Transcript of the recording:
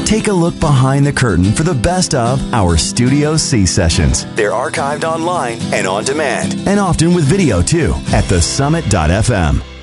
Take a look behind the curtain for the best of our Studio C sessions. They're archived online and on demand, and often with video too, at thesummit.fm.